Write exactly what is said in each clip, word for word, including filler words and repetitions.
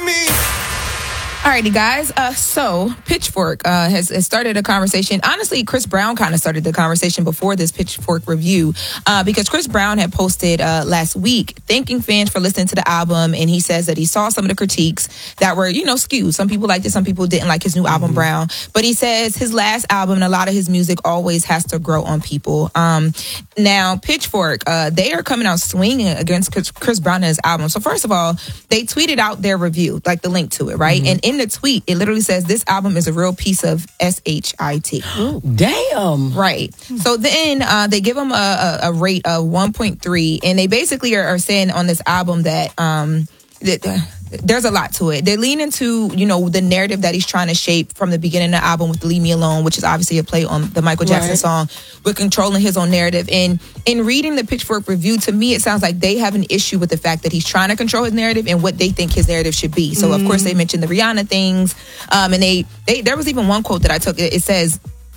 with me. Alrighty, guys. Uh, so, Pitchfork uh, has, has started a conversation. Honestly, Chris Brown kind of started the conversation before this Pitchfork review uh, because Chris Brown had posted uh, last week thanking fans for listening to the album, and he says that he saw some of the critiques that were, you know, skewed. Some people liked it, some people didn't like his new album, mm-hmm. Brown. But he says his last album and a lot of his music always has to grow on people. Um, now, Pitchfork, uh, they are coming out swinging against Chris, Chris Brown and his album. So, first of all, they tweeted out their review, like the link to it, right? Mm-hmm. And in the tweet, it literally says this album is a real piece of S H I T. Damn. Right. So then uh, they give them a, a, a rate of one point three, and they basically are, are saying on this album that um, that uh, there's a lot to it. They lean into, you know, the narrative that he's trying to shape from the beginning of the album with Leave Me Alone, which is obviously a play on the Michael Jackson right. song, with controlling his own narrative. And in reading the Pitchfork review, to me, it sounds like they have an issue with the fact that he's trying to control his narrative and what they think his narrative should be. So, mm-hmm. of course, they mentioned the Rihanna things. Um, and they, they, there was even one quote that I took. It, it says,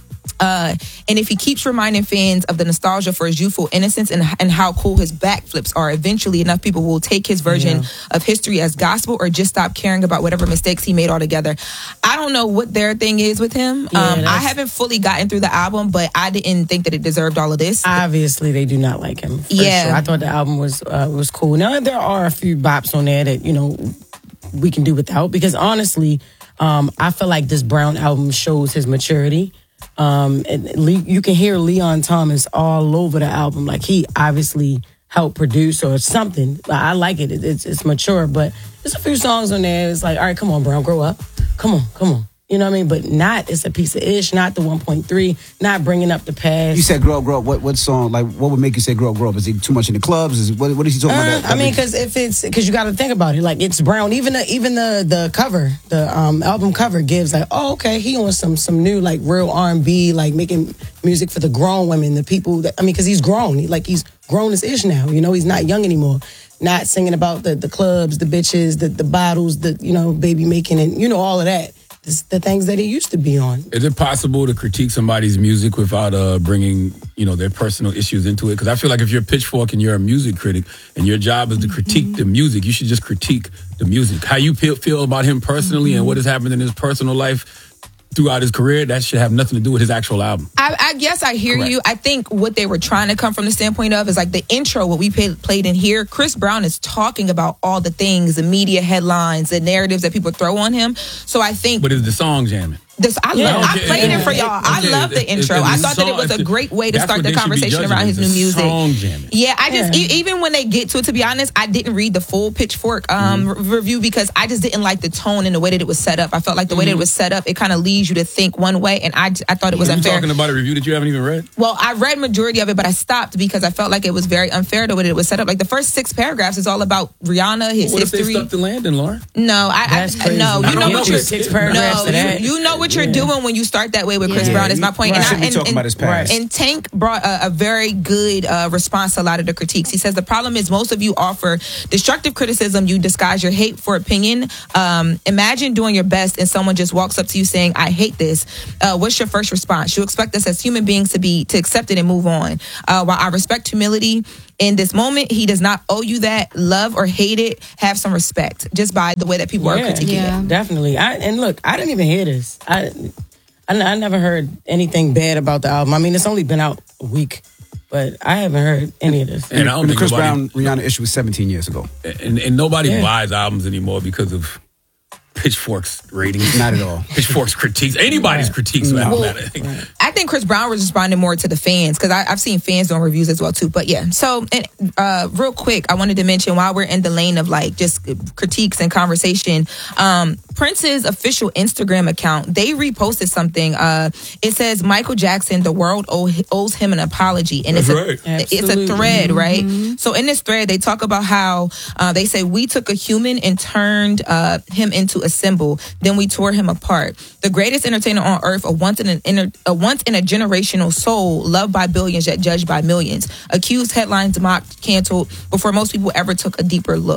Uh, and if he keeps reminding fans of the nostalgia for his youthful innocence and, and how cool his backflips are, eventually enough people will take his version yeah. of history as gospel or just stop caring about whatever mistakes he made altogether. I don't know what their thing is with him. Yeah, um, I haven't fully gotten through the album, but I didn't think that it deserved all of this. Obviously, they do not like him. Yeah. Sure. I thought the album was uh, was cool. Now, there are a few bops on there that, you know, we can do without, because honestly, um, I feel like this Brown album shows his maturity. Um, and Le- you can hear Leon Thomas all over the album. Like, he obviously helped produce or something. I like it. It's it's mature, but there's a few songs on there. It's like, all right, come on, Brown, grow up. Come on, come on. You know what I mean? But not, it's a piece of ish, not the one point three, not bringing up the past. You said grow up, grow up. What what song, like, what would make you say grow up, grow up? Is he too much in the clubs? Is What, what is he talking uh, about? That, I mean, because if it's, because you got to think about it. Like, it's Brown. Even the, even the, the cover, the um, album cover gives like, oh, okay, he on some, some new, like, real R and B, like, making music for the grown women, the people that, I mean, because he's grown. He, like, he's grown as ish now. You know, he's not young anymore. Not singing about the, the clubs, the bitches, the, the bottles, the, you know, baby making, and, you know, all of that. It's the things that he used to be on. Is it possible to critique somebody's music without uh, bringing, you know, their personal issues into it? Because I feel like if you're a Pitchfork and you're a music critic and your job is to critique mm-hmm. the music, you should just critique the music. How you feel, feel about him personally mm-hmm. and what has happened in his personal life throughout his career, that should have nothing to do with his actual album. I, I guess I hear Correct. you. I think what they were trying to come from the standpoint of is like the intro, what we pay, played in here. Chris Brown is talking about all the things, the media headlines, the narratives that people throw on him. So I think... But is the song jamming? This, I yeah, love. okay, I played yeah, it for y'all. okay, I love the intro. If, if I thought song, that it was a great way to start the conversation around his new music. Song jamming. Yeah, I just yeah. E- even when they get to it, to be honest, I didn't read the full Pitchfork um, mm-hmm. re- review because I just didn't like the tone and the way that it was set up. I felt like the mm-hmm. way that it was set up, it kind of leads you to think one way, and I, I thought it was Are you unfair. Talking about a review that you haven't even read? Well, I read majority of it, but I stopped because I felt like it was very unfair the way that it was set up. Like the first six paragraphs is all about Rihanna, his what history. What if they stuck to Landon, Lauren? No, I, That's I crazy. no. You know what you're six paragraphs no, you, you know what you're yeah. doing when you start that way with Chris Yeah, Brown is my point. Right. And, I, Shouldn't be and, talking and, about his past. and Tank brought a, a very good uh, response to a lot of the critiques. He says the problem is most of you offer destructive criticism. You disguise your hate for opinion. Um, imagine doing your best and someone just walks up to you saying, "I hate this." Uh, what's your first response? You expect us as human beings to be to accept it and move on. Uh, while I respect humility, in this moment, he does not owe you that. Love or hate it, have some respect just by the way that people yeah, are critiquing yeah. it. Definitely. I, and look, I didn't even hear this. I. I, I never heard anything bad about the album. I mean, it's only been out a week, but I haven't heard any of this. And, and I don't and the think Chris nobody, Brown Rihanna issue was seventeen years ago. And, and nobody yeah. buys albums anymore because of Pitchfork's ratings. Not at all. Pitchfork's critiques. Anybody's right. critiques. Well, Well, right. I think Chris Brown was responding more to the fans because I've seen fans doing reviews as well too. But yeah, so and, uh, real quick, I wanted to mention while we're in the lane of like just critiques and conversation, um, Prince's official Instagram account, they reposted something. Uh, it says Michael Jackson, the world owe, owes him an apology, and That's it's right. a, it's a thread, right? Mm-hmm. So in this thread, they talk about how uh, they say we took a human and turned uh, him into a symbol. Then we tore him apart. The greatest entertainer on earth, a once in an inter, a once in a generational soul, loved by billions yet judged by millions. Accused, headlines, mocked, canceled before most people ever took a deeper look.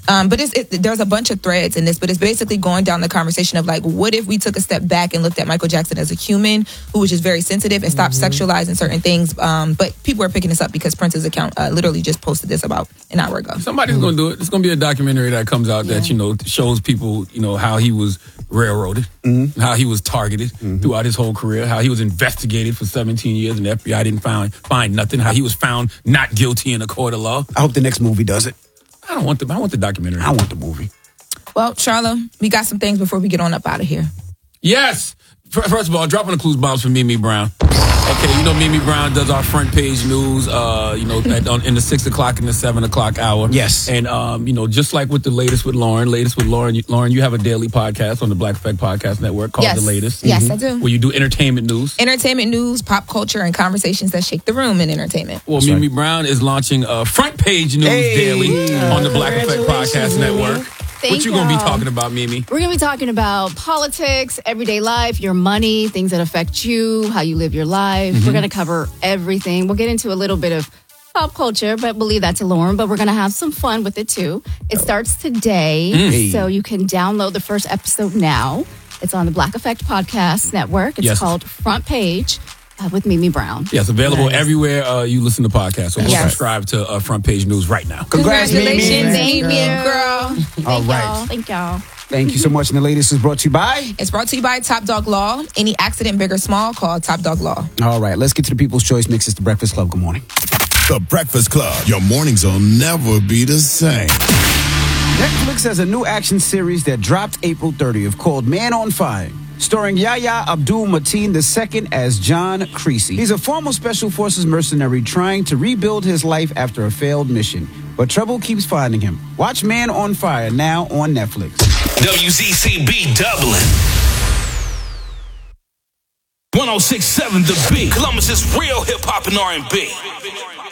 Um, but it's, it, there's a bunch of threads in this, but it's basically going down the conversation of like, what if we took a step back and looked at Michael Jackson as a human who was just very sensitive and stopped mm-hmm. sexualizing certain things. Um, but people are picking this up because Prince's account uh, literally just posted this about an hour ago. Somebody's mm-hmm. going to do it. It's going to be a documentary that comes out yeah. that, you know, shows people, you know, how he was railroaded, mm-hmm. how he was targeted mm-hmm. throughout his whole career, how he was investigated for seventeen years and the F B I didn't find, find nothing, how he was found not guilty in a court of law. I hope the next movie does it. I don't want the I want the documentary. I want the movie. Well, Charlo, we got some things before we get on up out of here. Yes. First of all, dropping the clues bombs for Mimi Brown. Okay, you know Mimi Brown does our front page news, uh, you know, at, on, in the six o'clock and the seven o'clock hour. Yes. And, um, you know, just like with the latest with Lauren, latest with Lauren, you, Lauren, you have a daily podcast on the Black Effect Podcast Network called yes. The Latest. Yes, mm-hmm. I do. Where you do entertainment news. Entertainment news, pop culture, and conversations that shake the room in entertainment. Well, That's Mimi right. Brown is launching a front page news hey. daily on the Black Effect Podcast Network. Thank what you going to be talking about, Mimi? We're going to be talking about politics, everyday life, your money, things that affect you, how you live your life. Mm-hmm. We're going to cover everything. We'll get into a little bit of pop culture, but we'll leave that to Lauren. But we're going to have some fun with it, too. It starts today, mm. so you can download the first episode now. It's on the Black Effect Podcast Network. It's yes. called Front Page. Uh, with Mimi Brown. Yes, available nice. everywhere uh, you listen to podcasts. So yes. subscribe to uh, Front Page News right now. Congrats, Congratulations, Mimi. Mimi, girl. Thank All right. y'all. Thank y'all. Thank you so much. And the latest is brought to you by? It's brought to you by Top Dog Law. Any accident, big or small, call Top Dog Law. All right, let's get to the People's Choice Mix. It's the Breakfast Club. Good morning. The Breakfast Club. Your mornings will never be the same. Netflix has a new action series that dropped April thirtieth called Man on Fire, starring Yahya Abdul-Mateen the second as John Creasy. He's a former Special Forces mercenary trying to rebuild his life after a failed mission, but trouble keeps finding him. Watch Man on Fire now on Netflix. W Z C B Dublin. one oh six point seven The Beat. Columbus's real hip-hop and R and B.